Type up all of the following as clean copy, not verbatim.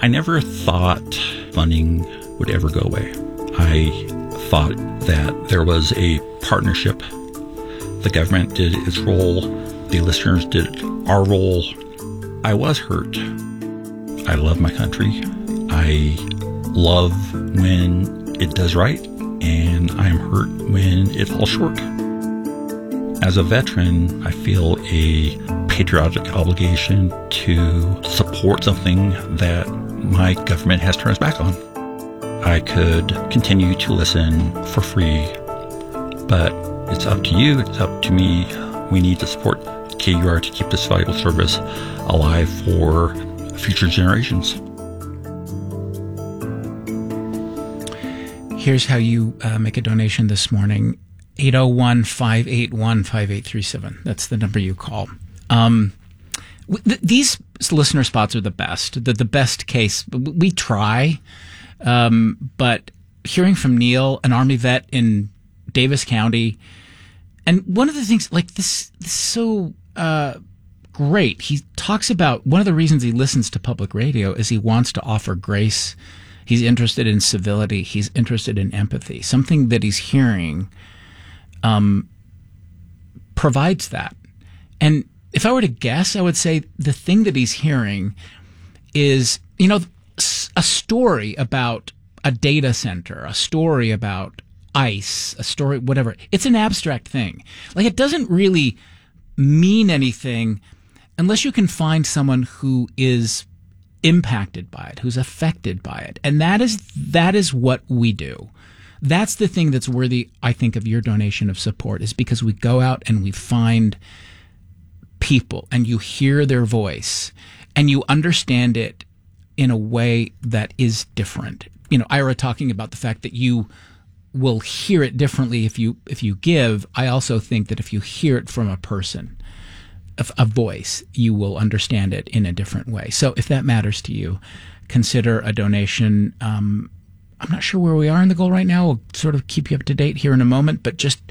I never thought funding would ever go away. I thought that there was a partnership. The government did its role. The listeners did our role. I was hurt. I love my country. I love when it does right, and I am hurt when it falls short. As a veteran, I feel a patriotic obligation to support something that my government has turned its back on. I could continue to listen for free, but it's up to you, it's up to me. We need to support KUR to keep this vital service alive for future generations. Here's how you make a donation this morning. 801-581-5837. That's the number you call. These listener spots are the best. The best case. We try, but hearing from Neil, an Army vet in Davis County, and one of the things, like this is so great. He talks about one of the reasons he listens to public radio is he wants to offer grace. He's interested in civility. He's interested in empathy. Something that he's hearing provides that. And if I were to guess, I would say the thing that he's hearing is, a story about a data center, a story about ICE, a story, whatever. It's an abstract thing. Like, it doesn't really mean anything unless you can find someone who is impacted by it, who's affected by it. And that is what we do. That's the thing that's worthy, I think, of your donation of support, is because we go out and we find people and you hear their voice and you understand it in a way that is different. Ira talking about the fact that you will hear it differently if you give. I also think that if you hear it from a person, a voice, you will understand it in a different way. So if that matters to you, consider a donation. I'm not sure where we are in the goal right now. We'll sort of keep you up to date here in a moment, but just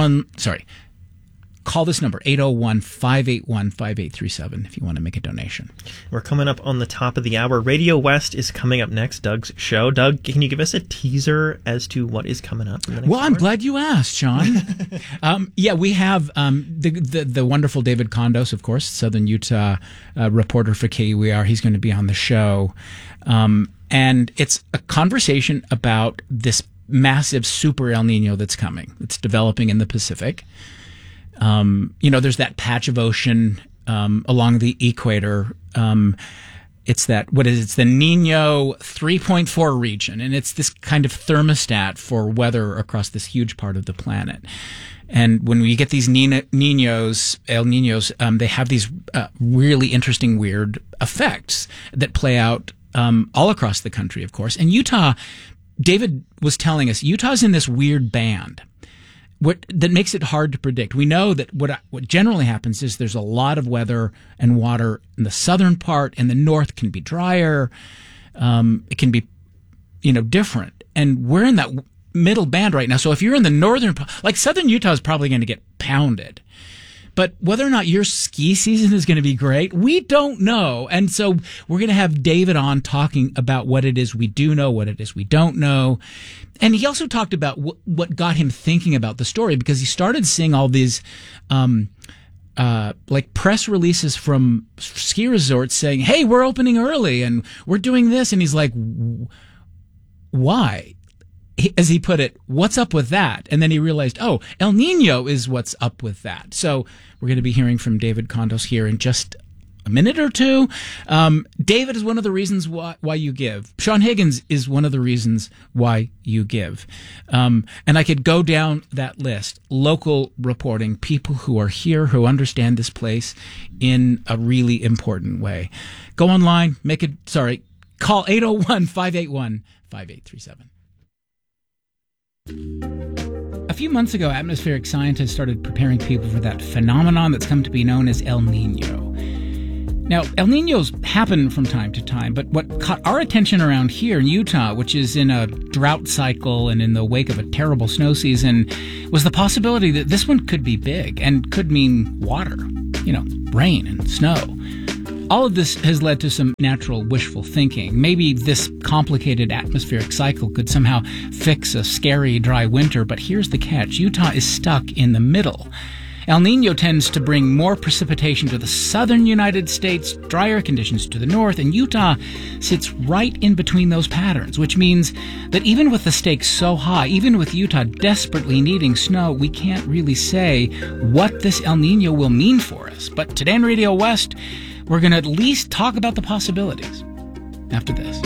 call this number, 801-581-5837, if you want to make a donation. We're coming up on the top of the hour. Radio West is coming up next, Doug's show. Doug, can you give us a teaser as to what is coming up in the next hour? I'm glad you asked, Sean. We have the wonderful David Condos, of course, Southern Utah reporter for KUER. He's going to be on the show. And it's a conversation about this massive super El Nino that's coming. It's developing in the Pacific. There's that patch of ocean along the equator. It's the Nino 3.4 region, and it's this kind of thermostat for weather across this huge part of the planet. And when we get these El Ninos, they have these really interesting, weird effects that play out all across the country, of course. And Utah, David was telling us, Utah's in this weird band that makes it hard to predict. We know that what generally happens is there's a lot of weather and water in the southern part, and the north can be drier. It can be, different. And we're in that middle band right now. So if you're in the northern, like southern Utah is probably going to get pounded. But whether or not your ski season is going to be great, we don't know. And so we're going to have David on talking about what it is we do know, what it is we don't know. And he also talked about what got him thinking about the story, because he started seeing all these press releases from ski resorts saying, hey, we're opening early and we're doing this. And he's like, why? As he put it, what's up with that? And then he realized, El Nino is what's up with that. So we're going to be hearing from David Condos here in just a minute or two. David is one of the reasons why you give. Sean Higgins is one of the reasons why you give. And I could go down that list. Local reporting, people who are here, who understand this place in a really important way. Go online, call 801-581-5837. A few months ago, atmospheric scientists started preparing people for that phenomenon that's come to be known as El Nino. Now, El Ninos happen from time to time, but what caught our attention around here in Utah, which is in a drought cycle and in the wake of a terrible snow season, was the possibility that this one could be big and could mean water, rain and snow. All of this has led to some natural wishful thinking. Maybe this complicated atmospheric cycle could somehow fix a scary dry winter, but here's the catch. Utah is stuck in the middle. El Niño tends to bring more precipitation to the southern United States, drier conditions to the north, and Utah sits right in between those patterns, which means that even with the stakes so high, even with Utah desperately needing snow, we can't really say what this El Niño will mean for us. But today on Radio West, we're going to at least talk about the possibilities after this.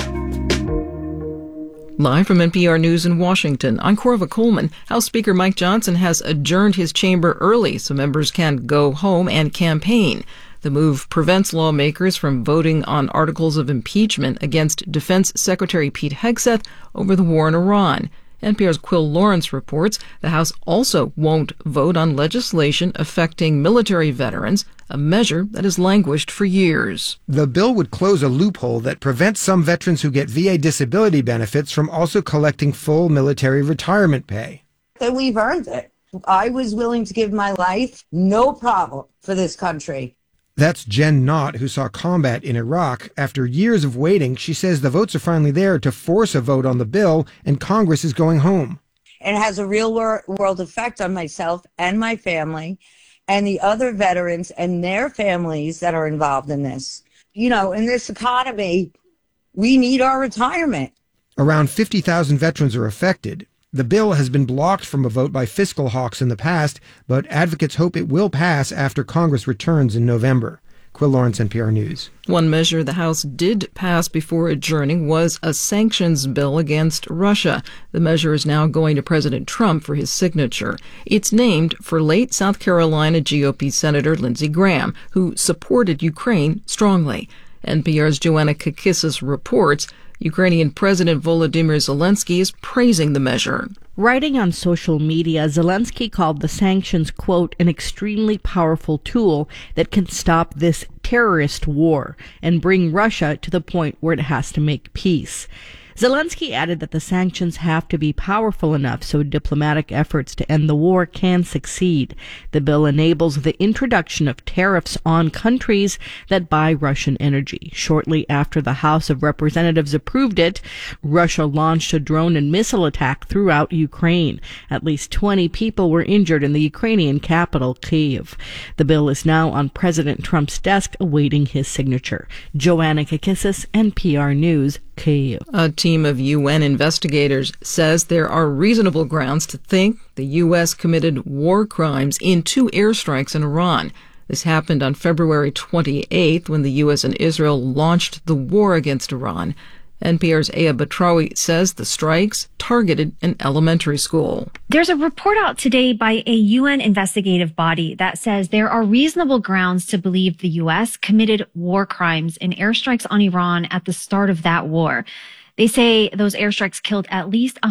Live from NPR News in Washington, I'm Corva Coleman. House Speaker Mike Johnson has adjourned his chamber early so members can go home and campaign. The move prevents lawmakers from voting on articles of impeachment against Defense Secretary Pete Hegseth over the war in Iran. NPR's Quill Lawrence reports the House also won't vote on legislation affecting military veterans, a measure that has languished for years. The bill would close a loophole that prevents some veterans who get VA disability benefits from also collecting full military retirement pay. That we've earned it. I was willing to give my life, no problem, for this country. That's Jen Knott, who saw combat in Iraq. After years of waiting, she says the votes are finally there to force a vote on the bill, and Congress is going home. It has a real world effect on myself and my family and the other veterans and their families that are involved in this. You know, in this economy, we need our retirement. Around 50,000 veterans are affected. The bill has been blocked from a vote by fiscal hawks in the past, but advocates hope it will pass after Congress returns in November. Quill Lawrence, NPR News. One measure the House did pass before adjourning was a sanctions bill against Russia. The measure is now going to President Trump for his signature. It's named for late South Carolina GOP Senator Lindsey Graham, who supported Ukraine strongly. NPR's Joanna Kakissis reports Ukrainian President Volodymyr Zelensky is praising the measure. Writing on social media, Zelensky called the sanctions, quote, an extremely powerful tool that can stop this terrorist war and bring Russia to the point where it has to make peace. Zelensky added that the sanctions have to be powerful enough so diplomatic efforts to end the war can succeed. The bill enables the introduction of tariffs on countries that buy Russian energy. Shortly after the House of Representatives approved it, Russia launched a drone and missile attack throughout Ukraine. At least 20 people were injured in the Ukrainian capital, Kyiv. The bill is now on President Trump's desk awaiting his signature. Joanna Kakissis, NPR News, Kyiv. A team of UN investigators says there are reasonable grounds to think the U.S. committed war crimes in 2 airstrikes in Iran. This happened on February 28th when the U.S. and Israel launched the war against Iran. NPR's Aya Batrawi says the strikes targeted an elementary school. There's a report out today by a UN investigative body that says there are reasonable grounds to believe the U.S. committed war crimes in airstrikes on Iran at the start of that war. They say those airstrikes killed at least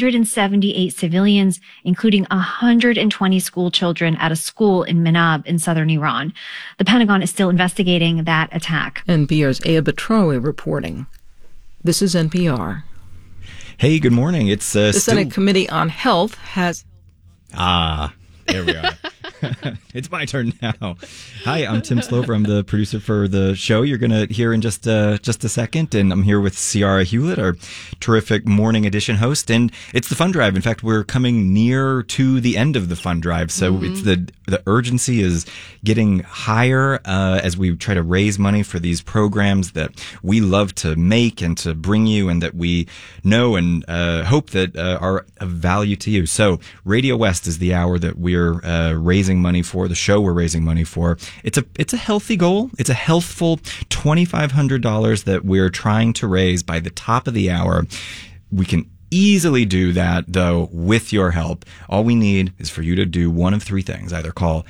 178 civilians, including 120 school children at a school in Manab in southern Iran. The Pentagon is still investigating that attack. NPR's Aya Batrawi reporting. This is NPR. Hey, good morning. It's the Senate Committee on Health has... There we are. It's my turn now. Hi, I'm Tim Slover. I'm the producer for the show you're going to hear in just a second. And I'm here with Ciara Hewlett, our terrific morning edition host. And it's the fund drive. In fact, we're coming near to the end of the fund drive. So it's the urgency is getting higher as we try to raise money for these programs that we love to make and to bring you and that we know and hope that are of value to you. So Radio West is the hour that we're raising money for, the show we're raising money for. It's a healthy goal. It's a healthful $2,500 that we're trying to raise by the top of the hour. We can easily do that, though, with your help. All we need is for you to do one of 3 things. Either call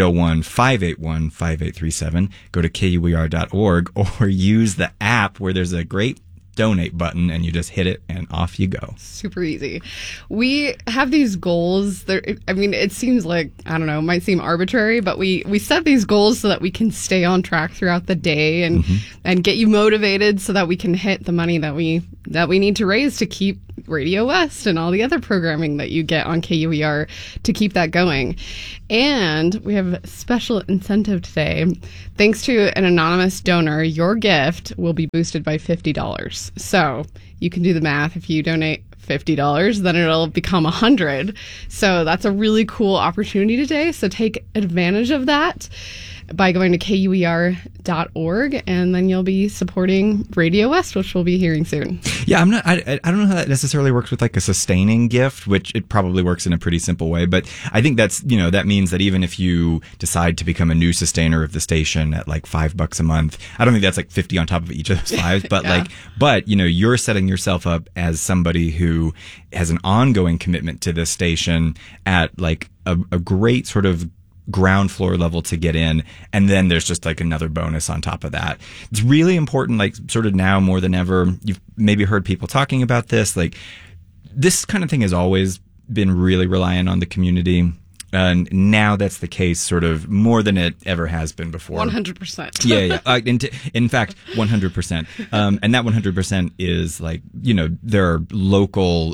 801-581-5837, go to KUER.org, or use the app where there's a great donate button and you just hit it and off you go. Super easy. We have these goals. I mean, it seems like, I don't know, it might seem arbitrary, but we set these goals so that we can stay on track throughout the day and get you motivated so that we can hit the money that we need to raise to keep Radio West and all the other programming that you get on KUER to keep that going. And we have a special incentive today. Thanks to an anonymous donor, your gift will be boosted by $50. So you can do the math. If you donate $50, then it'll become $100. So that's a really cool opportunity today. So take advantage of that by going to KUER.org, and then you'll be supporting Radio West, which we'll be hearing soon. Yeah, I don't know how that necessarily works with like a sustaining gift, which it probably works in a pretty simple way. But I think that's, that means that even if you decide to become a new sustainer of the station at like $5 a month, I don't think that's like 50 on top of each of those five, but yeah. You're setting yourself up as somebody who has an ongoing commitment to this station at like a great sort of ground floor level to get in, and then there's just like another bonus on top of that. It's really important, like sort of now more than ever. You've maybe heard people talking about this, like this kind of thing has always been really reliant on the community, and now that's the case sort of more than it ever has been before. 100%. Yeah. In fact, 100%. And that 100% is like, there are local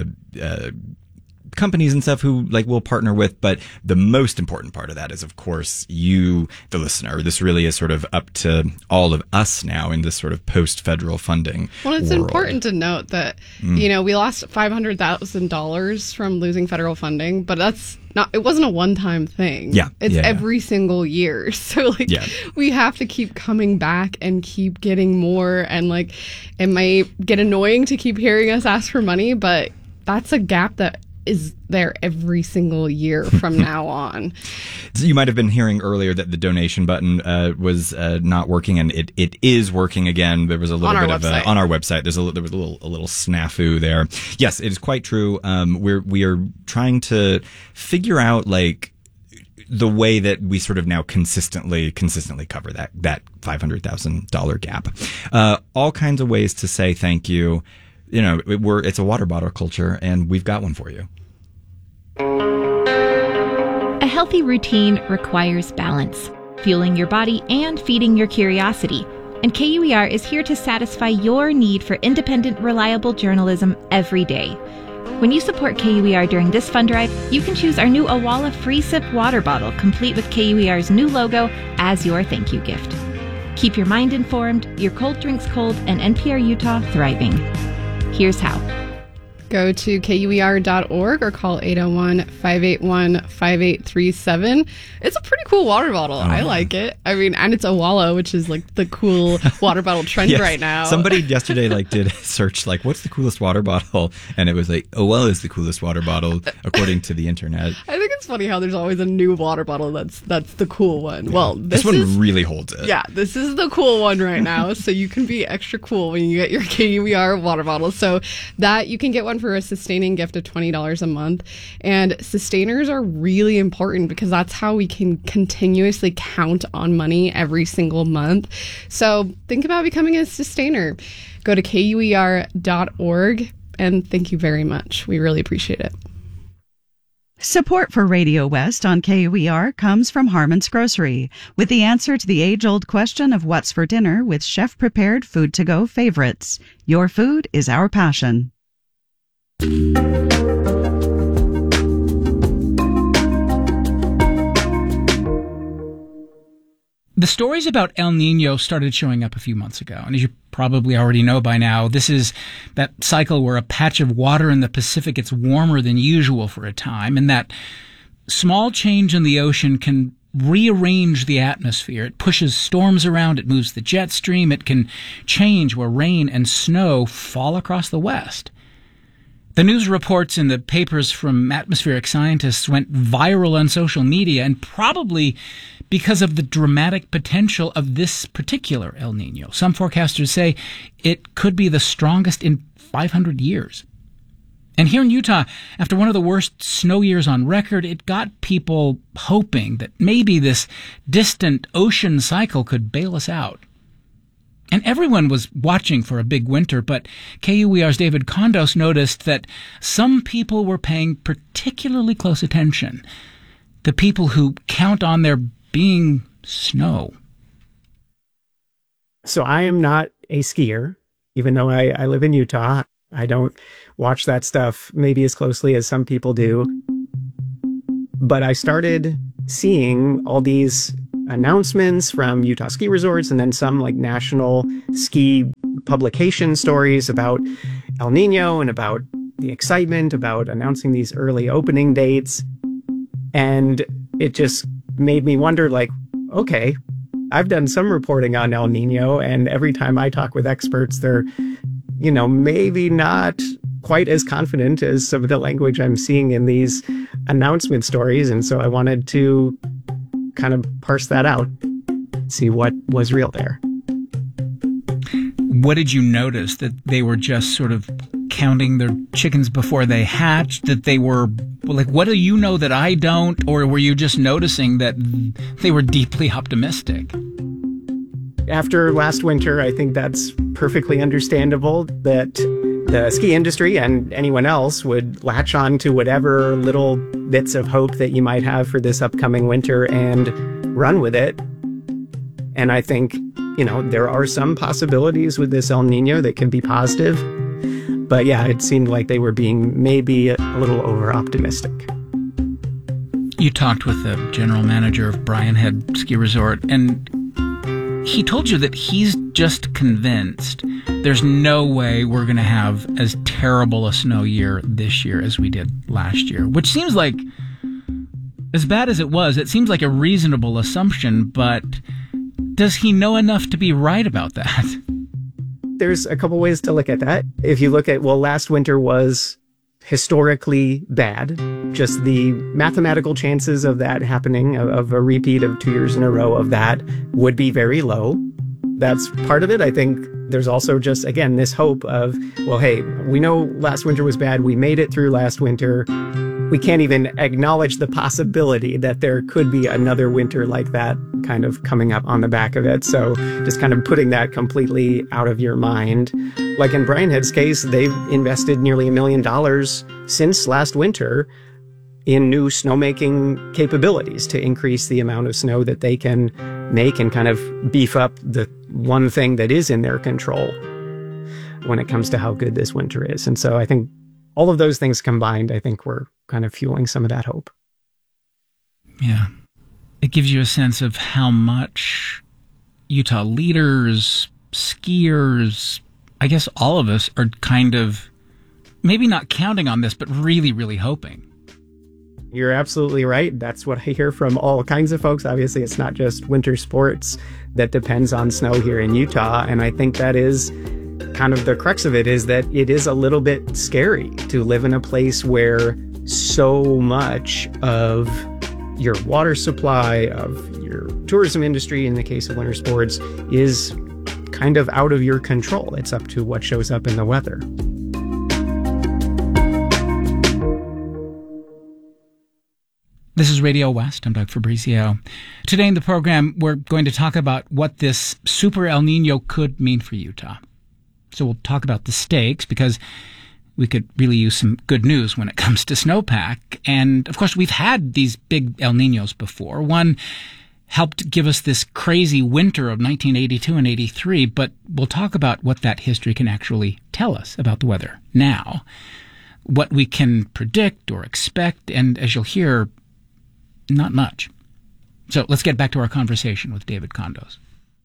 companies and stuff who like will partner with, but the most important part of that is, of course, you, the listener. This really is sort of up to all of us now in this sort of post-federal funding Well, it's world. important to note that, we lost $500,000 from losing federal funding, but it wasn't a one-time thing. Yeah. It's every single year. So we have to keep coming back and keep getting more, and like it might get annoying to keep hearing us ask for money, but that's a gap that is there every single year from now on. So you might have been hearing earlier that the donation button was not working, and it is working again. There was a little bit of on our website. There was a little snafu there. Yes, it is quite true. We are trying to figure out like the way that we sort of now consistently cover that $500,000 gap. All kinds of ways to say thank you. It's a water bottle culture, and we've got one for you. A healthy routine requires balance, fueling your body and feeding your curiosity. And KUER is here to satisfy your need for independent, reliable journalism every day. When you support KUER during this fund drive, you can choose our new Awala Free Sip water bottle, complete with KUER's new logo, as your thank you gift. Keep your mind informed, your cold drinks cold, and NPR Utah thriving. Here's how. Go to KUER.org or call 801-581-5837. It's a pretty cool water bottle. I like it. I mean, and it's Awala, which is like the cool water bottle trend right now. Somebody yesterday did a search what's the coolest water bottle, and it was like Awala is the coolest water bottle according to the internet. I think it's funny how there's always a new water bottle that's the cool one. Yeah. Well, this one really holds it. Yeah, this is the cool one right now. So you can be extra cool when you get your KUER water bottle. So that you can get one for a sustaining gift of $20 a month. And sustainers are really important because that's how we can continuously count on money every single month. So think about becoming a sustainer. Go to KUER.org, and thank you very much. We really appreciate it. Support for Radio West on KUER comes from Harmon's Grocery, with the answer to the age-old question of what's for dinner with chef-prepared food-to-go favorites. Your food is our passion. The stories about El Nino started showing up a few months ago, and as you probably already know by now, this is that cycle where a patch of water in the Pacific gets warmer than usual for a time, and that small change in the ocean can rearrange the atmosphere. It pushes storms around, it moves the jet stream, it can change where rain and snow fall across the West. The news reports in the papers from atmospheric scientists went viral on social media, and probably because of the dramatic potential of this particular El Nino. Some forecasters say it could be the strongest in 500 years. And here in Utah, after one of the worst snow years on record, it got people hoping that maybe this distant ocean cycle could bail us out. And everyone was watching for a big winter, but KUER's David Condos noticed that some people were paying particularly close attention. The people who count on there being snow. So I am not a skier, even though I live in Utah. I don't watch that stuff maybe as closely as some people do. But I started seeing all these announcements from Utah ski resorts and then some like national ski publication stories about El Nino and about the excitement about announcing these early opening dates. And it just made me wonder, like, okay, I've done some reporting on El Nino, and every time I talk with experts, they're, you know, maybe not quite as confident as some of the language I'm seeing in these announcement stories. And so I wanted to kind of parse that out, see what was real there. What did you notice? That they were just sort of counting their chickens before they hatched? That they were like, what do you know that I don't? Or were you just noticing that they were deeply optimistic? After last winter, I think that's perfectly understandable that the ski industry and anyone else would latch on to whatever little bits of hope that you might have for this upcoming winter and run with it. And I think, you know, there are some possibilities with this El Nino that can be positive. But yeah, it seemed like they were being maybe a little over-optimistic. You talked with the general manager of Brian Head Ski Resort, and he told you that he's just convinced there's no way we're going to have as terrible a snow year this year as we did last year, which seems like, as bad as it was, it seems like a reasonable assumption, but does he know enough to be right about that? There's a couple ways to look at that. If you look at, well, last winter was historically bad. Just the mathematical chances of that happening, of a repeat of 2 years in a row of that, would be very low. That's part of it. I think there's also just, again, this hope of, well, hey, we know last winter was bad. We made it through last winter. We can't even acknowledge the possibility that there could be another winter like that kind of coming up on the back of it. So just kind of putting that completely out of your mind. Like in Brian Head's case, they've invested nearly $1 million since last winter in new snowmaking capabilities to increase the amount of snow that they can make and kind of beef up the one thing that is in their control when it comes to how good this winter is. And so I think all of those things combined, I think we're kind of fueling some of that hope. Yeah. It gives you a sense of how much Utah leaders, skiers, I guess all of us are kind of maybe not counting on this, but really, really hoping. You're absolutely right. That's what I hear from all kinds of folks. Obviously, it's not just winter sports that depends on snow here in Utah. And I think that is kind of the crux of it, is that it is a little bit scary to live in a place where so much of your water supply, of your tourism industry, in the case of winter sports, is kind of out of your control. It's up to what shows up in the weather. This is Radio West. I'm Doug Fabrizio. Today in the program, we're going to talk about what this Super El Nino could mean for Utah. So we'll talk about the stakes, because we could really use some good news when it comes to snowpack. And of course, we've had these big El Ninos before. One helped give us this crazy winter of 1982 and 83, but we'll talk about what that history can actually tell us about the weather now, what we can predict or expect, and as you'll hear, not much. So let's get back to our conversation with David Condos.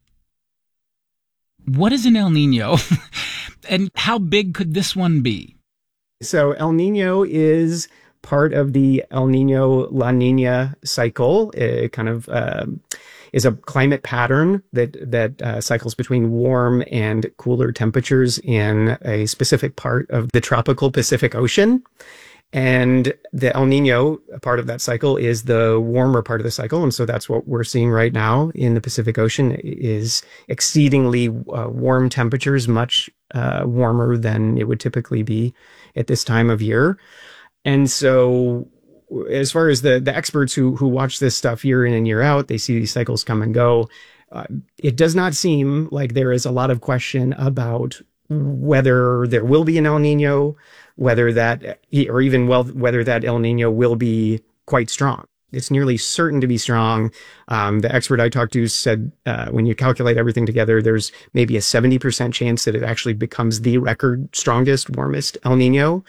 What is an El Nino, and how big could this one be? So El Nino is part of the El Nino-La Nina cycle. It kind of is a climate pattern that cycles between warm and cooler temperatures in a specific part of the tropical Pacific Ocean. And the El Nino, part of that cycle, is the warmer part of the cycle. And so that's what we're seeing right now in the Pacific Ocean, is exceedingly warm temperatures, much warmer than it would typically be at this time of year. And so as far as the experts who watch this stuff year in and year out, they see these cycles come and go. It does not seem like there is a lot of question about whether there will be an El Nino, whether that El Nino will be quite strong. it's nearly certain to be strong. The expert I talked to said when you calculate everything together, there's maybe a 70% chance that it actually becomes the record strongest, warmest El Nino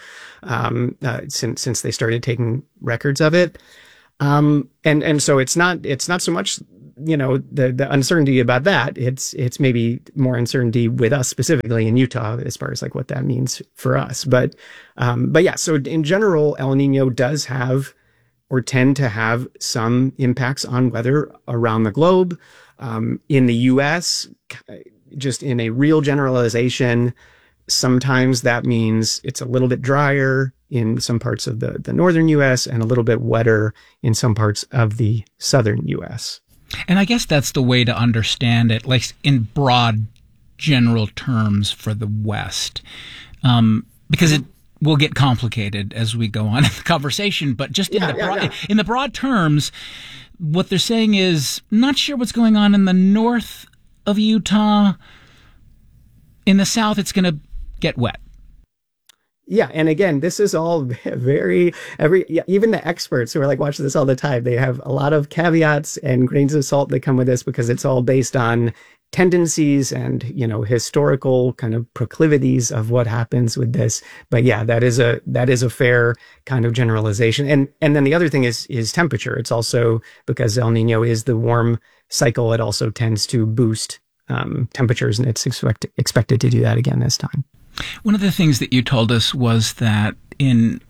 since they started taking records of it. And so it's not so much, the uncertainty about that. It's maybe more uncertainty with us specifically in Utah as far as like what that means for us. But yeah, so in general, El Nino does have or tend to have some impacts on weather around the globe. In the U.S., just in a real generalization, sometimes that means it's a little bit drier in some parts of the northern U.S. and a little bit wetter in some parts of the southern U.S. And I guess that's the way to understand it, like in broad general terms for the West, because it will get complicated as we go on in the conversation. But just in the broad terms, what they're saying is not sure what's going on in the north of Utah. In the south, it's going to get wet. Yeah, and again, this is all even the experts who are like watching this all the time, they have a lot of caveats and grains of salt that come with this because it's all based on tendencies and, historical kind of proclivities of what happens with this. But yeah, that is a fair kind of generalization. And then the other thing is temperature. It's also because El Nino is the warm cycle, it also tends to boost temperatures, and it's expected to do that again this time. One of the things that you told us was that in,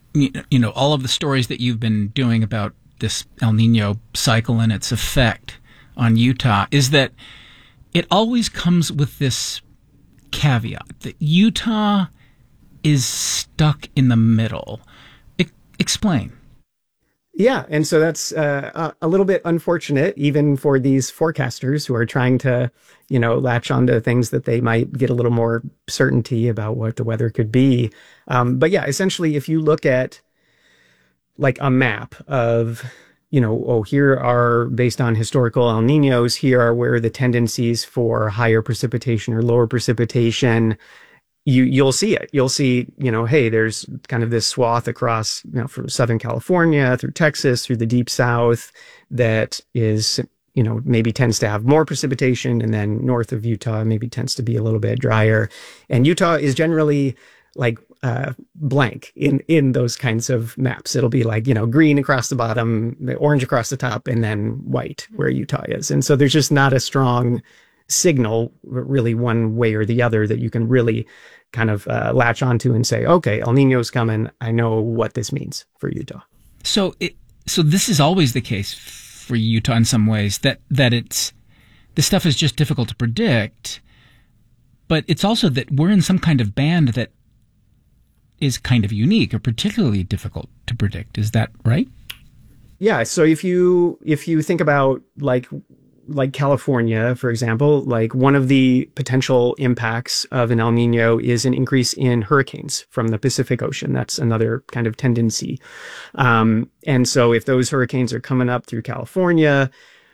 all of the stories that you've been doing about this El Nino cycle and its effect on Utah is that it always comes with this caveat that Utah is stuck in the middle. Explain. Yeah, and so that's a little bit unfortunate, even for these forecasters who are trying to, latch onto things that they might get a little more certainty about what the weather could be. But yeah, essentially, if you look at like a map of, here are, based on historical El Ninos, here are where the tendencies for higher precipitation or lower precipitation, you'll see it. You'll see, hey, there's kind of this swath across, from Southern California through Texas, through the deep South that is, maybe tends to have more precipitation. And then north of Utah, maybe tends to be a little bit drier. And Utah is generally like blank in those kinds of maps. It'll be like, green across the bottom, orange across the top, and then white where Utah is. And so there's just not a strong signal really one way or the other that you can really kind of latch onto and say, okay, El Nino's coming. I know what this means for Utah. So this is always the case for Utah in some ways, that this stuff is just difficult to predict, but it's also that we're in some kind of band that is kind of unique or particularly difficult to predict. Is that right? Yeah. So if you think about like California, for example, like one of the potential impacts of an El Nino is an increase in hurricanes from the Pacific Ocean. That's another kind of tendency. And so if those hurricanes are coming up through California,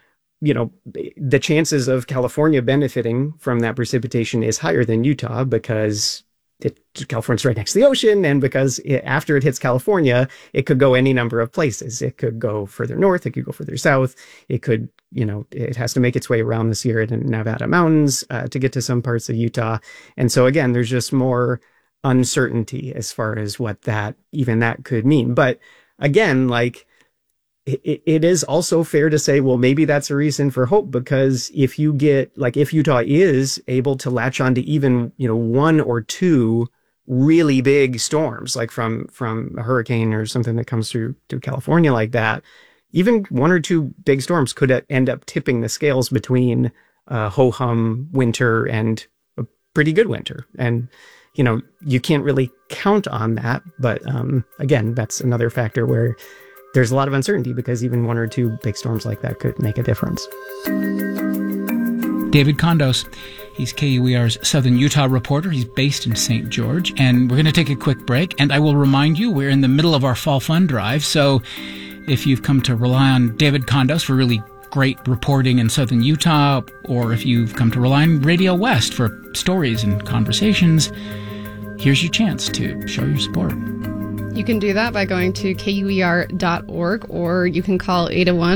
the chances of California benefiting from that precipitation is higher than Utah because California's right next to the ocean, and because after it hits California, it could go any number of places. It could go further north, it could go further south, it could, it has to make its way around the Sierra Nevada mountains to get to some parts of Utah. And so again, there's just more uncertainty as far as what that could mean. But again, like it is also fair to say, well, maybe that's a reason for hope, because if Utah is able to latch on to even, one or two really big storms, like from a hurricane or something that comes through to California like that, even one or two big storms could end up tipping the scales between a ho-hum winter and a pretty good winter. And, you can't really count on that. But again, that's another factor where there's a lot of uncertainty, because even one or two big storms like that could make a difference. David Condos, he's KUER's Southern Utah reporter. He's based in St. George. And we're going to take a quick break. And I will remind you, we're in the middle of our fall fund drive. So if you've come to rely on David Condos for really great reporting in Southern Utah, or if you've come to rely on Radio West for stories and conversations, here's your chance to show your support. You can do that by going to KUER.org, or you can call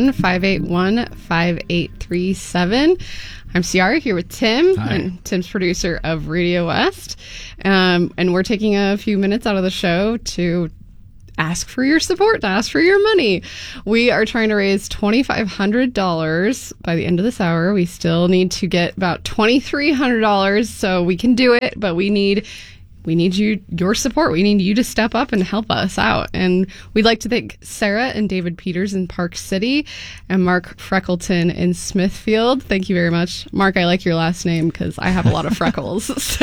801-581-5837. I'm Ciara here with Tim. Hi. And Tim's producer of Radio West. And we're taking a few minutes out of the show to ask for your support, to ask for your money. We are trying to raise $2,500 by the end of this hour. We still need to get about $2,300, so we can do it, but we need your support. We need you to step up and help us out. And we'd like to thank Sarah and David Peters in Park City and Mark Freckleton in Smithfield. Thank you very much. Mark, I like your last name because I have a lot of freckles. So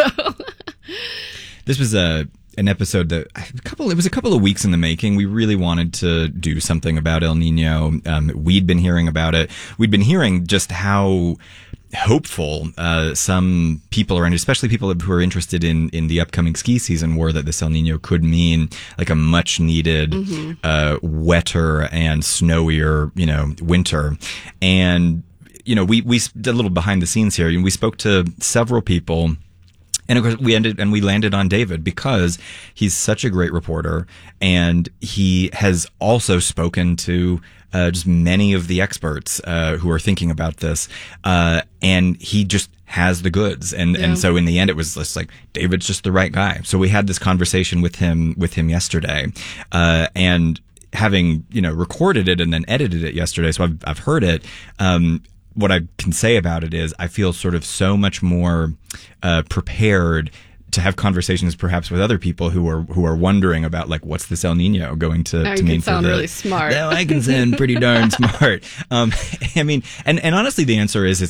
This was an episode that it was a couple of weeks in the making. We really wanted to do something about El Nino. We'd been hearing about it. We'd been hearing just how hopeful some people are, and especially people who are interested in the upcoming ski season, were that this El Nino could mean like a much needed wetter and snowier winter. And we did a little behind the scenes here, and we spoke to several people. And of course, we landed on David because he's such a great reporter, and he has also spoken to just many of the experts who are thinking about this, and he just has the goods. And so in the end, it was just like, David's just the right guy. So we had this conversation with him yesterday, and having recorded it and then edited it yesterday, so I've heard it. What I can say about it is I feel sort of so much more prepared to have conversations perhaps with other people who are wondering about, like, what's this El Nino going to mean for the... You sound really smart. No, I can sound pretty darn smart. I mean, and honestly, the answer is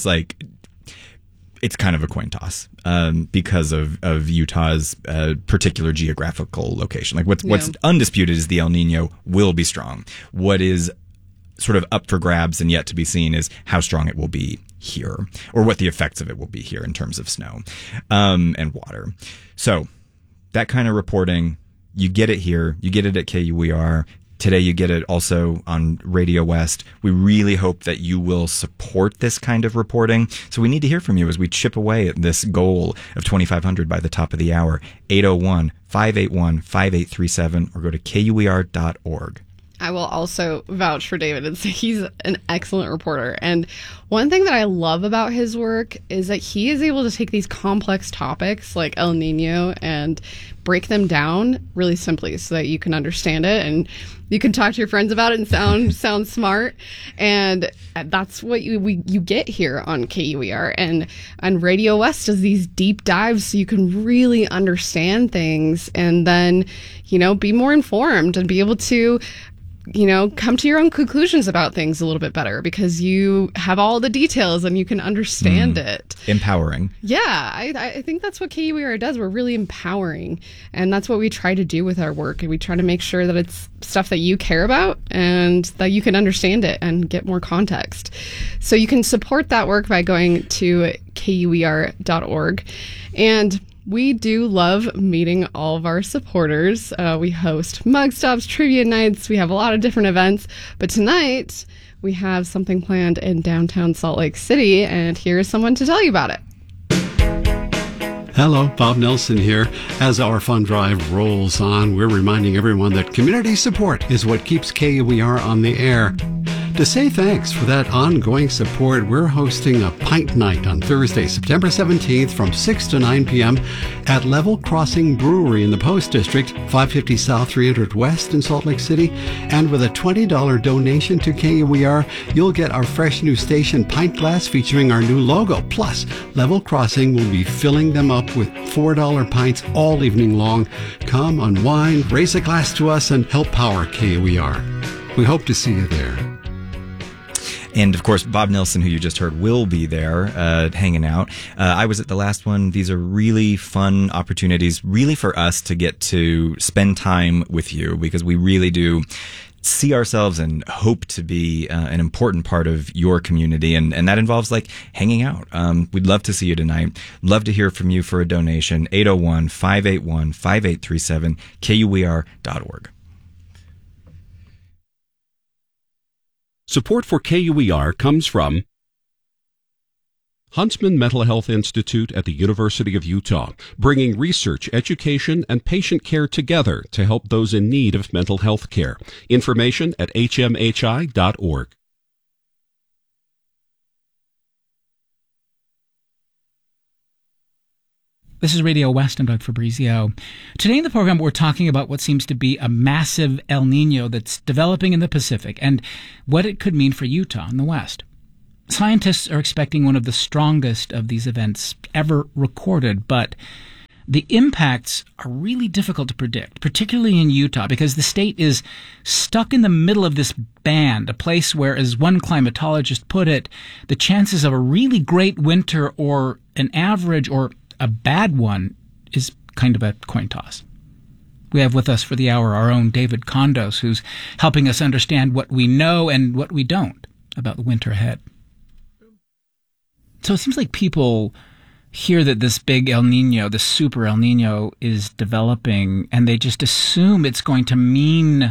it's kind of a coin toss because of Utah's particular geographical location. Like what's undisputed is the El Nino will be strong. What is sort of up for grabs and yet to be seen is how strong it will be here, or what the effects of it will be here in terms of snow and water. So that kind of reporting, you get it here. You get it at KUER. Today you get it also on Radio West. We really hope that you will support this kind of reporting. So we need to hear from you as we chip away at this goal of $2,500 by the top of the hour. 801-581-5837, or go to KUER.org. I will also vouch for David and say he's an excellent reporter. And one thing that I love about his work is that he is able to take these complex topics like El Nino and break them down really simply so that you can understand it and you can talk to your friends about it and sound smart. And that's what you get here on KUER. And Radio West does these deep dives so you can really understand things and then, be more informed and be able to come to your own conclusions about things a little bit better because you have all the details and you can understand it. Empowering. Yeah, I think that's what KUER does. We're really empowering. And that's what we try to do with our work. And we try to make sure that it's stuff that you care about and that you can understand it and get more context. So you can support that work by going to KUER.org. And we do love meeting all of our supporters. We host mug stops, trivia nights. We have a lot of different events. But tonight, we have something planned in downtown Salt Lake City, and here's someone to tell you about it. Hello, Bob Nelson here. As our fun drive rolls on, we're reminding everyone that community support is what keeps KUER on the air. To say thanks for that ongoing support, we're hosting a pint night on Thursday, September 17th from 6 to 9 p.m. at Level Crossing Brewery in the Post District, 550 South 300 West in Salt Lake City. And with a $20 donation to KUER, you'll get our fresh new station pint glass featuring our new logo. Plus, Level Crossing will be filling them up with $4 pints all evening long. Come unwind, raise a glass to us, and help power KUER. We hope to see you there. And, of course, Bob Nelson, who you just heard, will be there hanging out. I was at the last one. These are really fun opportunities, really for us to get to spend time with you, because we really do see ourselves and hope to be an important part of your community. And that involves, like, hanging out. We'd love to see you tonight. Love to hear from you for a donation. 801-581-5837, KUER.org. Support for KUER comes from Huntsman Mental Health Institute at the University of Utah, bringing research, education, and patient care together to help those in need of mental health care. Information at hmhi.org. This is Radio West. I'm Doug Fabrizio. Today in the program, we're talking about what seems to be a massive El Nino that's developing in the Pacific and what it could mean for Utah in the West. Scientists are expecting one of the strongest of these events ever recorded, but the impacts are really difficult to predict, particularly in Utah, because the state is stuck in the middle of this band, a place where, as one climatologist put it, the chances of a really great winter or an average or a bad one is kind of a coin toss. We have with us for the hour our own David Condos, who's helping us understand what we know and what we don't about the winter ahead. So it seems like people hear that this big El Nino, this super El Nino, is developing, and they just assume it's going to mean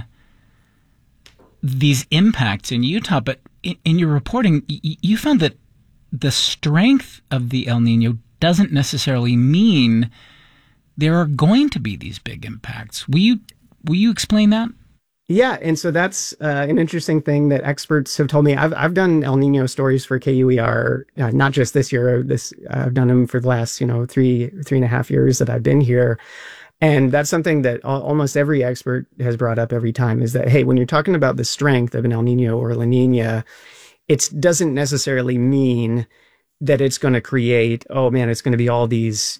these impacts in Utah. But in your reporting, you found that the strength of the El Nino doesn't necessarily mean there are going to be these big impacts. Will you explain that? Yeah, and so that's an interesting thing that experts have told me. I've done El Nino stories for KUER, not just this year. I've done them for the last 3.5 years that I've been here, and that's something that almost every expert has brought up every time. Is that, hey, when you're talking about the strength of an El Nino or La Nina, it doesn't necessarily mean that it's going to create, oh man, it's going to be all these,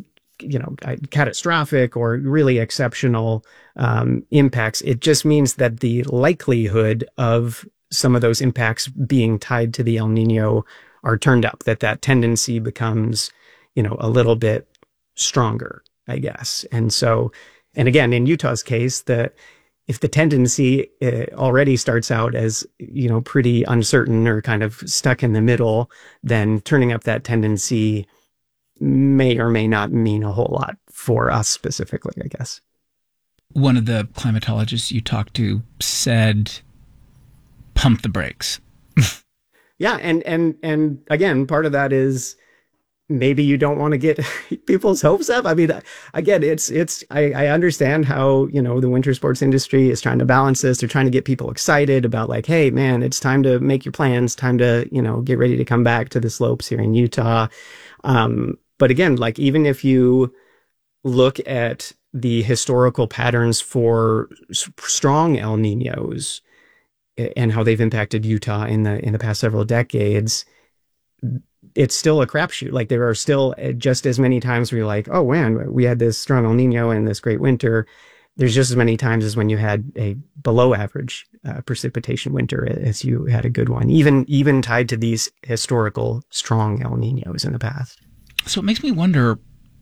catastrophic or really exceptional impacts. It just means that the likelihood of some of those impacts being tied to the El Nino are turned up, that tendency becomes, a little bit stronger, I guess. And so, and again, in Utah's case, if the tendency already starts out as, pretty uncertain or kind of stuck in the middle, then turning up that tendency may or may not mean a whole lot for us specifically, I guess. One of the climatologists you talked to said, pump the brakes. Yeah. And again, part of that is maybe you don't want to get people's hopes up. I mean, again, I understand how, the winter sports industry is trying to balance this. They're trying to get people excited about like, hey, man, it's time to make your plans, time to, get ready to come back to the slopes here in Utah. But again, like, even if you look at the historical patterns for strong El Ninos and how they've impacted Utah in the past several decades, it's still a crapshoot. Like, there are still just as many times where you're like, oh man, we had this strong El Nino and this great winter. There's just as many times as when you had a below average precipitation winter as you had a good one, even tied to these historical strong El Ninos in the past. So it makes me wonder,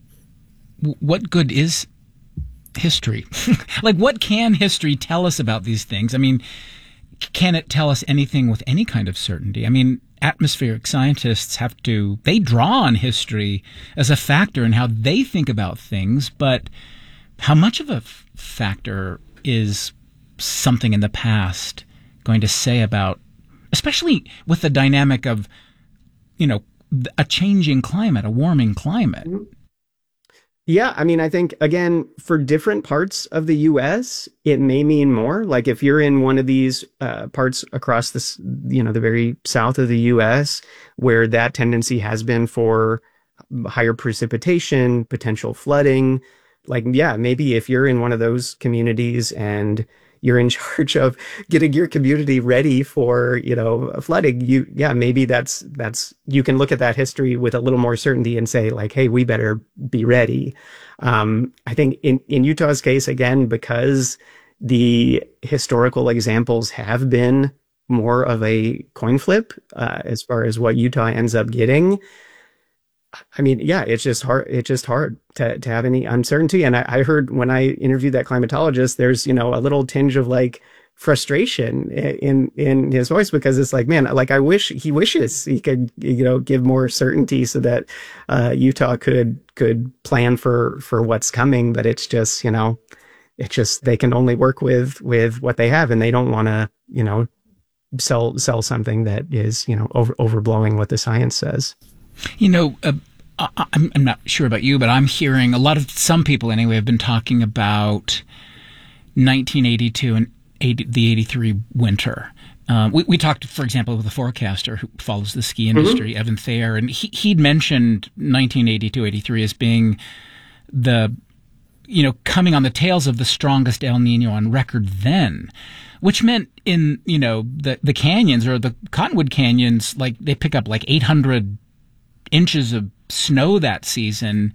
what good is history? Like, what can history tell us about these things? I mean, can it tell us anything with any kind of certainty? I mean, atmospheric scientists they draw on history as a factor in how they think about things, but how much of a factor is something in the past going to say about, especially with the dynamic of, a changing climate, a warming climate? Yeah, I mean, I think, again, for different parts of the U.S., it may mean more. Like, if you're in one of these parts across this, the very south of the U.S., where that tendency has been for higher precipitation, potential flooding, like, yeah, maybe if you're in one of those communities and you're in charge of getting your community ready for, flooding, maybe that's, you can look at that history with a little more certainty and say like, hey, we better be ready. I think in Utah's case, again, because the historical examples have been more of a coin flip, as far as what Utah ends up getting. I mean, yeah, it's just hard. It's just hard to have any uncertainty. And I heard when I interviewed that climatologist, there's, a little tinge of like frustration in his voice, because it's like, man, like, he wishes he could, give more certainty so that Utah could plan for what's coming. But it's just, they can only work with what they have, and they don't want to, sell something that is, overblowing what the science says. I'm not sure about you, but I'm hearing some people anyway have been talking about 1982 and the 83 winter. We talked, for example, with a forecaster who follows the ski industry, Evan Thayer, and he'd mentioned 1982-83 as being coming on the tails of the strongest El Nino on record then, which meant in, the canyons or the Cottonwood Canyons, like they pick up like 800 inches of snow that season.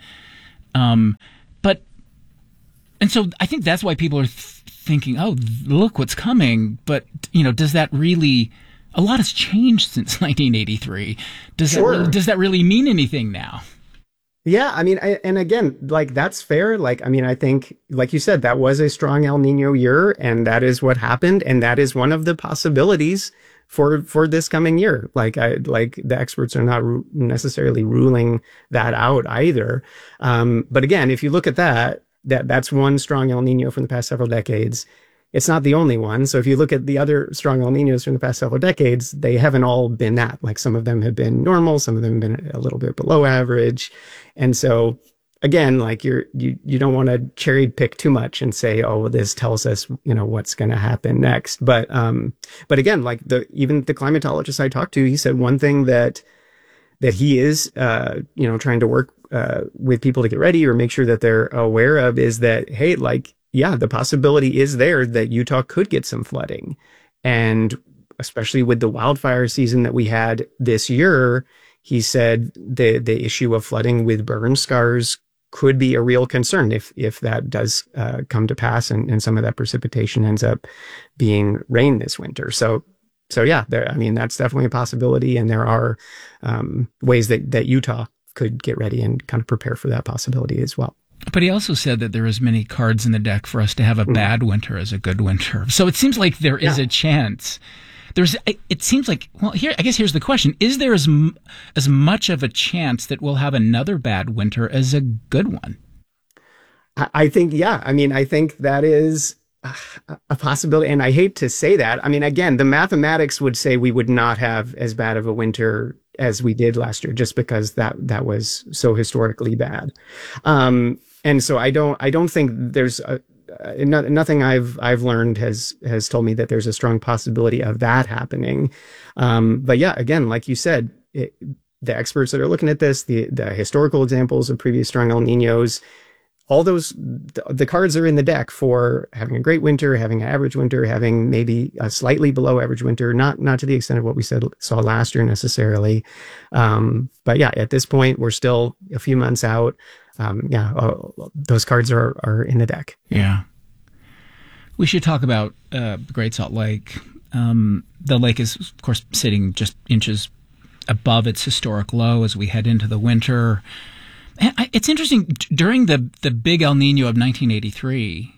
And so I think that's why people are thinking, oh, look what's coming. But, does that really, a lot has changed since 1983. Does that really mean anything now? Yeah, I mean, and again, like, that's fair. Like, I mean, I think, like you said, that was a strong El Nino year, and that is what happened. And that is one of the possibilities for this coming year. Like the experts are not necessarily ruling that out either. But again, if you look at that's one strong El Nino from the past several decades. It's not the only one. So if you look at the other strong El Ninos from the past several decades, they haven't all been that. Like, some of them have been normal, some of them have been a little bit below average. And so again, like, you don't want to cherry pick too much and say, oh, this tells us, what's going to happen next. But again, like even the climatologist I talked to, he said one thing that he is, trying to work with people to get ready or make sure that they're aware of is that, hey, like, yeah, the possibility is there that Utah could get some flooding. And especially with the wildfire season that we had this year, he said the issue of flooding with burn scars could be a real concern if that does come to pass and some of that precipitation ends up being rain this winter. So yeah, that's definitely a possibility. And there are ways that Utah could get ready and kind of prepare for that possibility as well. But he also said that there are as many cards in the deck for us to have a bad winter as a good winter. So it seems like there is a chance. It seems like, well, here's the question. Is there as much of a chance that we'll have another bad winter as a good one? I think, yeah. I mean, I think that is a possibility. And I hate to say that. I mean, again, the mathematics would say we would not have as bad of a winter as we did last year, just because that was so historically bad. And so I don't think there's nothing I've learned has told me that there's a strong possibility of that happening. But yeah, again, like you said, the experts that are looking at this, the historical examples of previous strong El Ninos, all those, the cards are in the deck for having a great winter, having an average winter, having maybe a slightly below average winter, not to the extent of what we saw last year necessarily. But yeah, at this point, we're still a few months out. Those cards are in the deck. Yeah. We should talk about Great Salt Lake. The lake is, of course, sitting just inches above its historic low as we head into the winter. And it's interesting, during the big El Nino of 1983,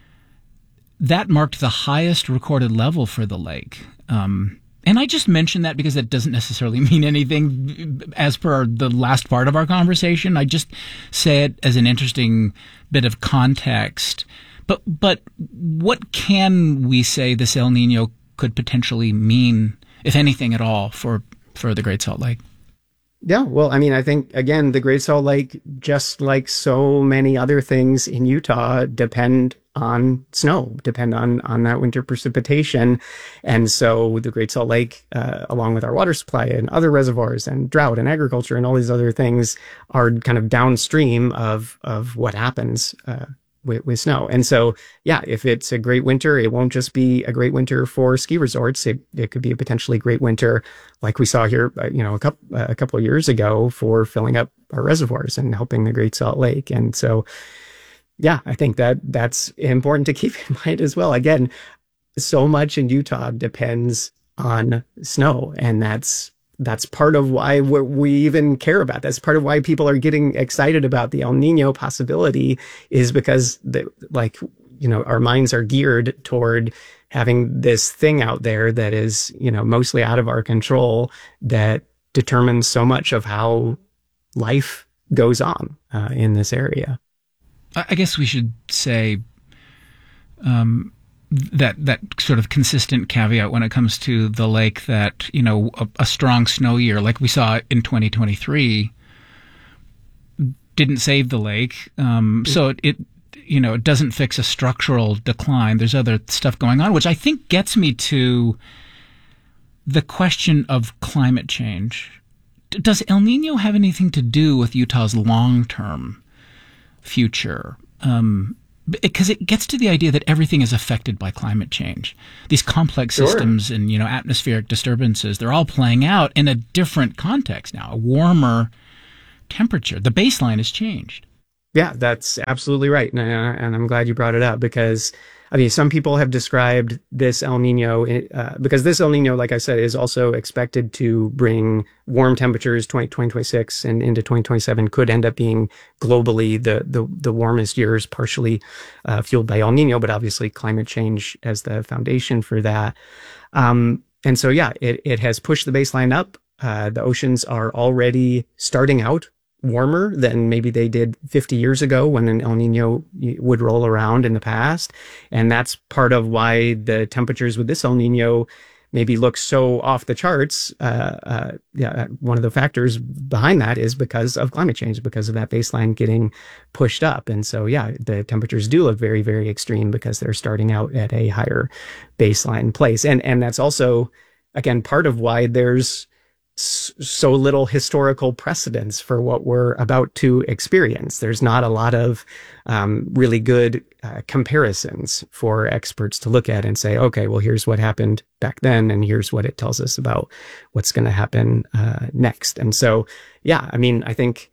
that marked the highest recorded level for the lake. And I just mentioned that because that doesn't necessarily mean anything as per the last part of our conversation. I just say it as an interesting bit of context. But what can we say this El Nino could potentially mean, if anything at all, for the Great Salt Lake? Yeah, well, I mean, I think, again, the Great Salt Lake, just like so many other things in Utah, depend on snow, depend on that winter precipitation. And so the Great Salt Lake, along with our water supply and other reservoirs and drought and agriculture and all these other things, are kind of downstream of what happens with snow. And so, yeah, if it's a great winter, it won't just be a great winter for ski resorts. It could be a potentially great winter, like we saw here, a couple of years ago, for filling up our reservoirs and helping the Great Salt Lake. And so, yeah, I think that's important to keep in mind as well. Again, so much in Utah depends on snow, and that's part of why we even care about. That's part of why people are getting excited about the El Nino possibility, is because our minds are geared toward having this thing out there that is, mostly out of our control, that determines so much of how life goes on in this area. I guess we should say, that sort of consistent caveat when it comes to the lake that, you know, a strong snow year like we saw in 2023 didn't save the lake. So it you know, it doesn't fix a structural decline. There's other stuff going on, which I think gets me to the question of climate change. Does El Nino have anything to do with Utah's long-term future? Because it gets to the idea that everything is affected by climate change. These complex systems and, you know, atmospheric disturbances, they're all playing out in a different context now, a warmer temperature. The baseline has changed. Yeah, that's absolutely right. And I'm glad you brought it up because, I mean, some people have described this El Nino, because this El Nino, like I said, is also expected to bring warm temperatures 2026 and into 2027 could end up being globally the warmest years, partially fueled by El Nino, but obviously climate change as the foundation for that. And so, yeah, it has pushed the baseline up. The oceans are already starting out warmer than maybe they did 50 years ago when an El Nino would roll around in the past. And that's part of why the temperatures with this El Nino maybe look so off the charts. One of the factors behind that is because of climate change, because of that baseline getting pushed up. And so, yeah, the temperatures do look very, very extreme because they're starting out at a higher baseline place. And that's also, again, part of why there's so little historical precedence for what we're about to experience. There's not a lot of really good comparisons for experts to look at and say, okay, well, here's what happened back then, and here's what it tells us about what's going to happen next. And so, yeah, I mean, I think,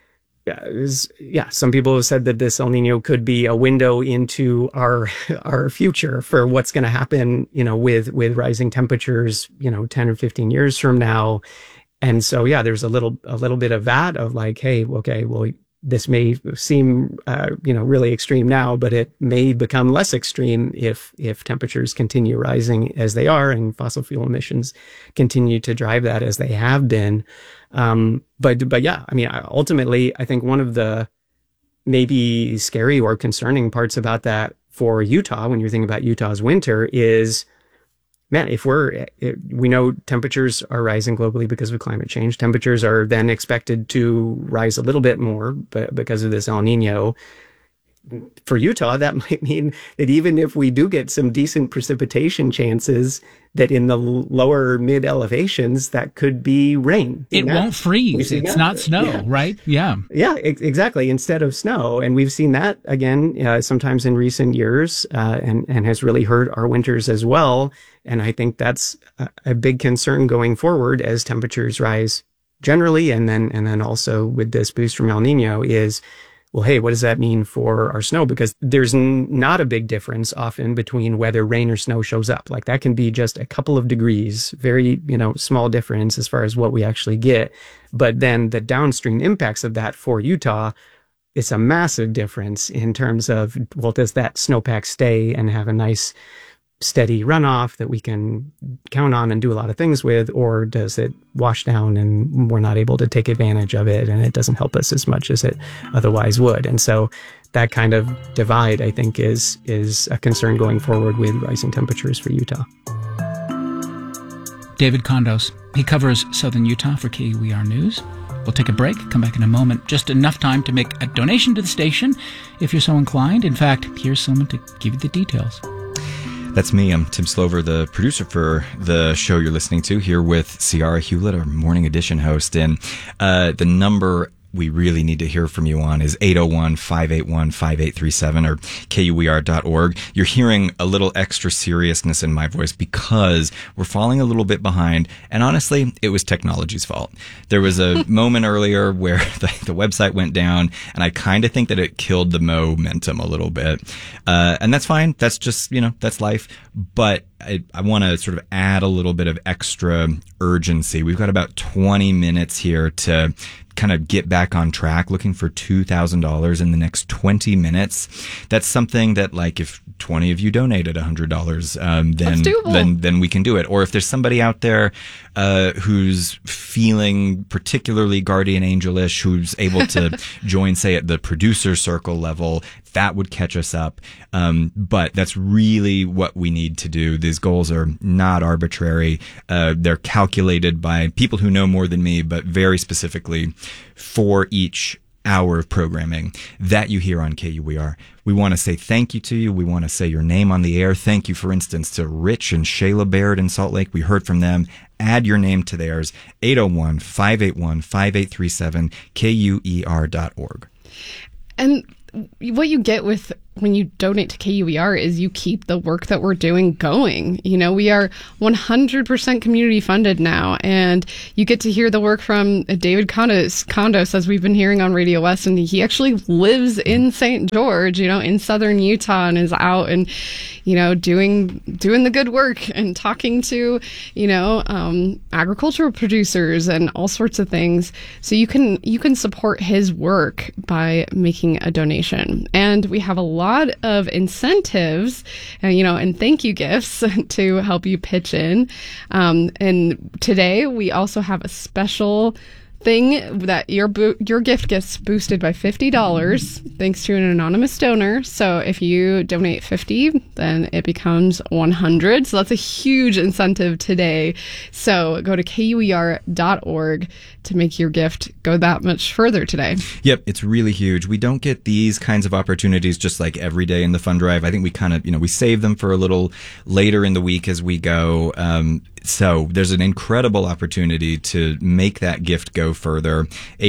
some people have said that this El Nino could be a window into our future for what's going to happen, you know, with rising temperatures, you know, 10 or 15 years from now. And so, yeah, there's a little bit of that of like, hey, okay, well, this may seem, really extreme now, but it may become less extreme if temperatures continue rising as they are and fossil fuel emissions continue to drive that as they have been. But yeah, I mean, ultimately, I think one of the maybe scary or concerning parts about that for Utah, when you're thinking about Utah's winter, is, man, we know temperatures are rising globally because of climate change. Temperatures are then expected to rise a little bit more because of this El Nino. For Utah, that might mean that even if we do get some decent precipitation chances, that in the lower mid elevations, that could be rain. It won't freeze. It's not snow, right? Yeah. Yeah, exactly. Instead of snow. And we've seen that again, sometimes in recent years, and has really hurt our winters as well. And I think that's a big concern going forward as temperatures rise generally. And then also with this boost from El Nino is, well, hey, what does that mean for our snow? Because there's not a big difference often between whether rain or snow shows up. Like that can be just a couple of degrees, very, small difference as far as what we actually get. But then the downstream impacts of that for Utah, it's a massive difference in terms of, well, does that snowpack stay and have a nice steady runoff that we can count on and do a lot of things with, or does it wash down and we're not able to take advantage of it and it doesn't help us as much as it otherwise would? And so that kind of divide, I think, is a concern going forward with rising temperatures for Utah. David Condos, he covers southern Utah for KUER News. We'll take a break, come back in a moment. Just enough time to make a donation to the station if you're so inclined. In fact, here's someone to give you the details. That's me. I'm Tim Slover, the producer for the show you're listening to, here with Ciara Hewlett, our morning edition host. And the number we really need to hear from you on is 801-581-5837 or KUER.org. You're hearing a little extra seriousness in my voice because we're falling a little bit behind. And honestly, it was technology's fault. There was a moment earlier where the website went down, and I kind of think that it killed the momentum a little bit. And that's fine. That's just, that's life. But I want to sort of add a little bit of extra urgency. We've got about 20 minutes here to kind of get back on track, looking for $2,000 in the next 20 minutes. That's something that, like, if 20 of you donated $100, then we can do it. Or if there's somebody out there who's feeling particularly guardian angelish, who's able to join, say, at the producer circle level, that would catch us up. But that's really what we need to do. These goals are not arbitrary. They're calculated by people who know more than me, but very specifically for each hour of programming that you hear on KUER. We want to say thank you to you. We want to say your name on the air. Thank you, for instance, to Rich and Shayla Baird in Salt Lake. We heard from them. Add your name to theirs. 801-581-5837, KUER.org. And what you get with when you donate to KUER is you keep the work that we're doing going. You know, we are 100% community funded now, and you get to hear the work from David Condos, as we've been hearing on Radio West, and he actually lives in St. George, you know, in southern Utah, and is out and, you know, doing the good work and talking to, you know, agricultural producers and all sorts of things. So you can support his work by making a donation. And we have a lot of incentives, you know, and thank you gifts to help you pitch in. And today we also have a special thing that your gift gets boosted by $50 thanks to an anonymous donor. So if you donate $50, then it becomes $100. So that's a huge incentive today. So go to KUER.org to make your gift go that much further today. Yep, it's really huge. We don't get these kinds of opportunities just like every day in the fund drive. I think we kind of, you know, we save them for a little later in the week as we go. So there's an incredible opportunity to make that gift go further.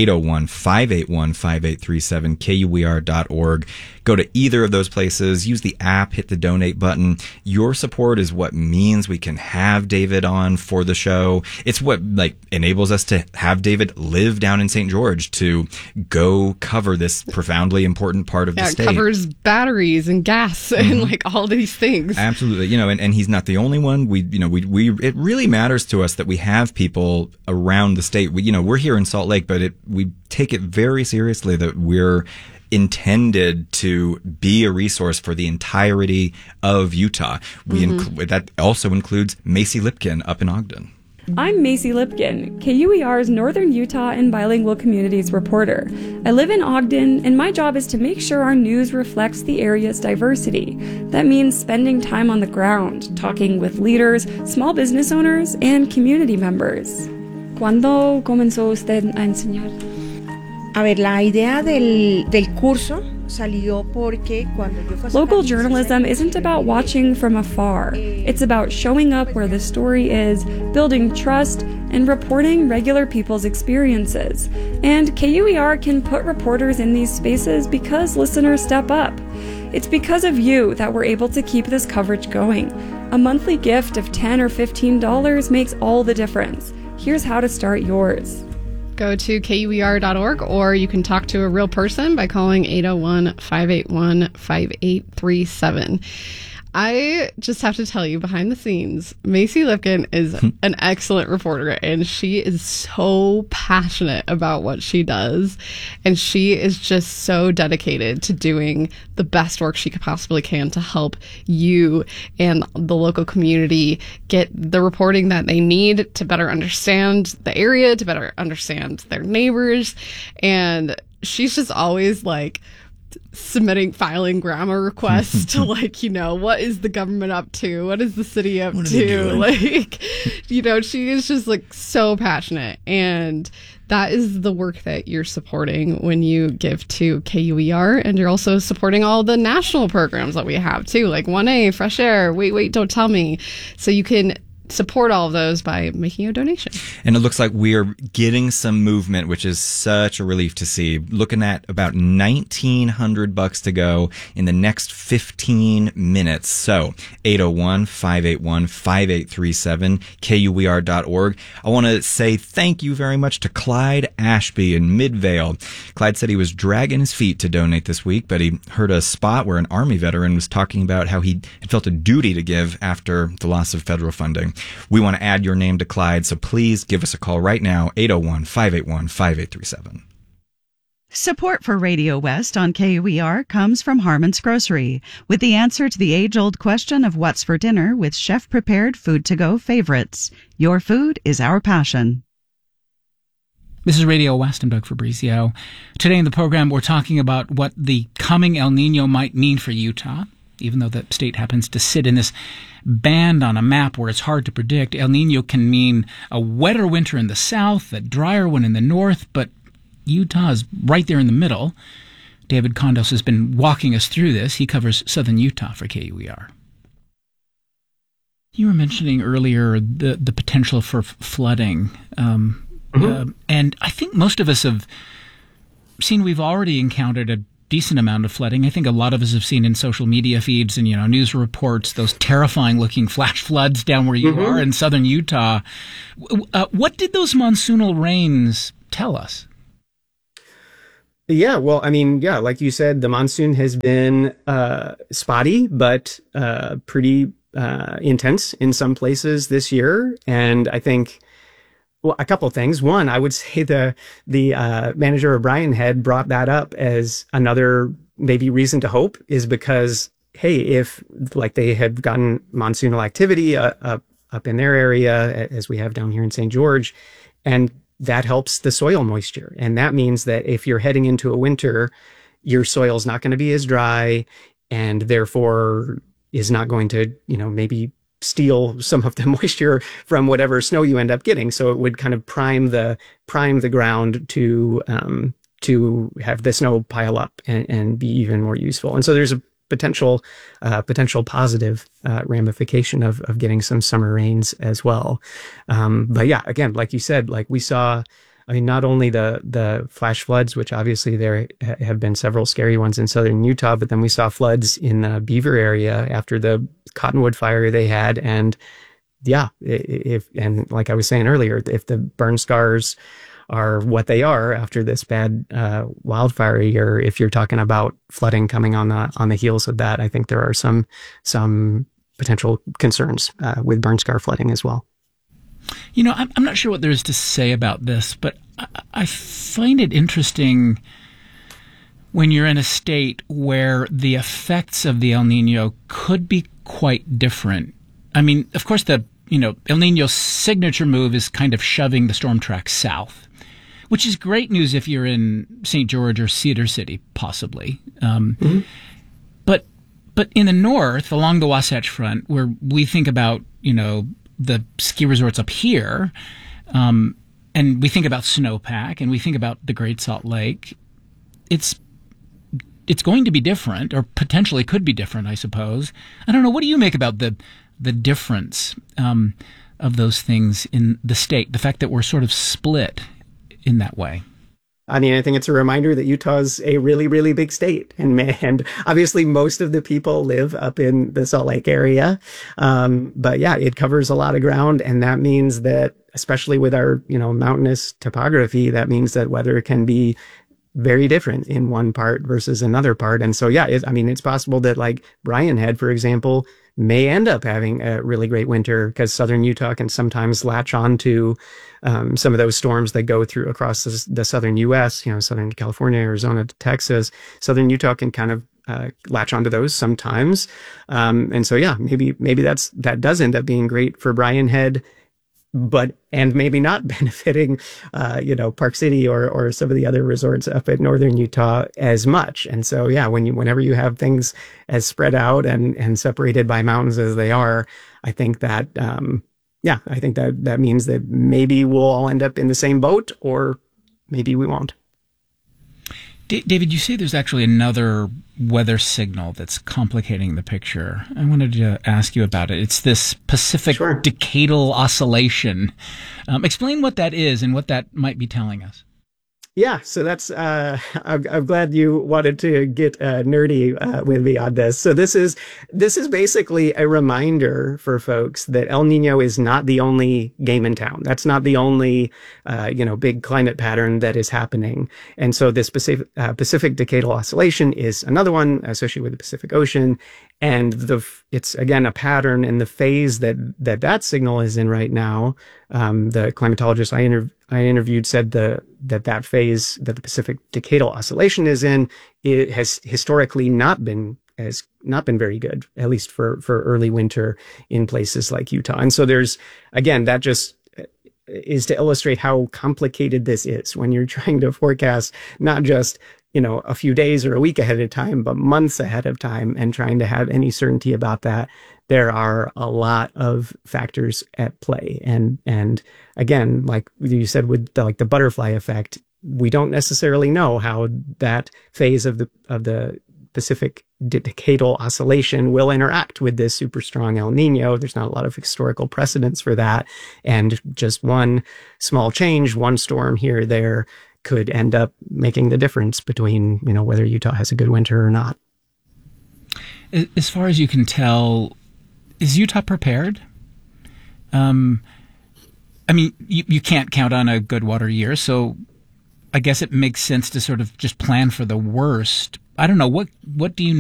801-581-5837, KUER.org. Go to either of those places, use the app, hit the donate button. Your support is what means we can have David on for the show. It's what enables us to have David live down in St. George to go cover this profoundly important part of the state. It covers batteries and gas and all these things. Absolutely. You know, and he's not the only one. It really matters to us that we have people around the state. We're here in Salt Lake, but we take it very seriously that we're intended to be a resource for the entirety of Utah. That also includes Macy Lipkin up in Ogden. I'm Macy Lipkin, KUER's Northern Utah and Bilingual Communities reporter. I live in Ogden, and my job is to make sure our news reflects the area's diversity. That means spending time on the ground, talking with leaders, small business owners, and community members. ¿Cuándo comenzó usted a enseñar? A ver, la idea del curso salió porque cuando yo fui. Local journalism isn't about watching from afar. It's about showing up where the story is, building trust, and reporting regular people's experiences. And KUER can put reporters in these spaces because listeners step up. It's because of you that we're able to keep this coverage going. A monthly gift of $10 or $15 makes all the difference. Here's how to start yours. Go to KUER.org, or you can talk to a real person by calling 801-581-5837. I just have to tell you, behind the scenes, Macy Lipkin is an excellent reporter, and she is so passionate about what she does, and she is just so dedicated to doing the best work she possibly can to help you and the local community get the reporting that they need to better understand the area, to better understand their neighbors, and she's just always filing grammar requests to what is the government up to? What is the city up to? She is just so passionate, and that is the work that you're supporting when you give to KUER, and you're also supporting all the national programs that we have too, like 1A, Fresh Air, Wait, Don't Tell Me. So you can support all of those by making a donation. And it looks like we're getting some movement, which is such a relief to see. Looking at about $1,900 to go in the next 15 minutes. So 801-581-5837, KUER.org. I want to say thank you very much to Clyde Ashby in Midvale. Clyde said he was dragging his feet to donate this week, but he heard a spot where an Army veteran was talking about how he had felt a duty to give after the loss of federal funding. We want to add your name to Clyde, so please give us a call right now, 801-581-5837. Support for Radio West on KUER comes from Harmon's Grocery, with the answer to the age-old question of what's for dinner with chef-prepared food-to-go favorites. Your food is our passion. This is Radio West. I'm Doug Fabrizio. Today in the program, we're talking about what the coming El Nino might mean for Utah. Even though the state happens to sit in this band on a map where it's hard to predict, El Nino can mean a wetter winter in the south, a drier one in the north, but Utah is right there in the middle. David Condos has been walking us through this. He covers southern Utah for KUER. You were mentioning earlier the potential for flooding. And I think most of us have seen we've already encountered a decent amount of flooding. I think a lot of us have seen in social media feeds and, news reports, those terrifying looking flash floods down where you are in southern Utah. What did those monsoonal rains tell us? Yeah, well, like you said, the monsoon has been spotty, but pretty intense in some places this year. And I think, well, a couple of things. One, I would say the manager O'Brien had brought that up as another maybe reason to hope, is because, hey, if like they had gotten monsoonal activity up in their area, as we have down here in St. George, and that helps the soil moisture. And that means that if you're heading into a winter, your soil's not going to be as dry, and therefore is not going to, maybe steal some of the moisture from whatever snow you end up getting. So it would kind of prime the ground to have the snow pile up and be even more useful. And so there's a potential positive ramification of getting some summer rains as well. But yeah, again, like you said, like we saw, not only the flash floods, which obviously there have been several scary ones in southern Utah, but then we saw floods in the Beaver area after the Cottonwood fire they had. And yeah, and like I was saying earlier, if the burn scars are what they are after this bad wildfire year, if you're talking about flooding coming on the heels of that, I think there are some potential concerns with burn scar flooding as well. I'm not sure what there is to say about this, but I find it interesting when you're in a state where the effects of the El Nino could be quite different. Of course, the El Nino's signature move is kind of shoving the storm track south, which is great news if you're in St. George or Cedar City, possibly. But in the north, along the Wasatch Front, where we think about, the ski resorts up here, and we think about snowpack, and we think about the Great Salt Lake, it's going to be different, or potentially could be different, I suppose. I don't know. What do you make about the difference of those things in the state, the fact that we're sort of split in that way? I think it's a reminder that Utah is a really, really big state. And obviously most of the people live up in the Salt Lake area. But yeah, it covers a lot of ground. And that means that, especially with our, mountainous topography, that means that weather can be very different in one part versus another part. And so, yeah, it's possible that like Brian Head, for example, may end up having a really great winter, because southern Utah can sometimes latch on to some of those storms that go through across the southern U.S., southern California, Arizona to Texas. Southern Utah can kind of latch onto those sometimes. And so, yeah, maybe that does end up being great for Brian Head, and maybe not benefiting, Park City or some of the other resorts up in northern Utah as much. And so, yeah, whenever you have things as spread out and separated by mountains as they are, I think that, that means that maybe we'll all end up in the same boat, or maybe we won't. David, you say there's actually another weather signal that's complicating the picture. I wanted to ask you about it. It's this Pacific Decadal Oscillation. Explain what that is and what that might be telling us. Yeah, so that's, I'm glad you wanted to get nerdy with me on this. So this is basically a reminder for folks that El Nino is not the only game in town. That's not the only, big climate pattern that is happening. And so this Pacific Decadal Oscillation is another one associated with the Pacific Ocean. And it's again a pattern, and the phase that signal is in right now. The climatologist I interviewed said that phase that the Pacific Decadal Oscillation is in, it has historically not been very good, at least for early winter in places like Utah. And so there's, again, that just is to illustrate how complicated this is when you're trying to forecast not just, a few days or a week ahead of time, but months ahead of time, and trying to have any certainty about that. There are a lot of factors at play. And again, like you said, with the butterfly effect, we don't necessarily know how that phase of the Pacific decadal oscillation will interact with this super strong El Nino. There's not a lot of historical precedents for that. And just one small change, one storm here or there, could end up making the difference between, whether Utah has a good winter or not. As far as you can tell, is Utah prepared? You can't count on a good water year, so I guess it makes sense to sort of just plan for the worst. I don't know. What do you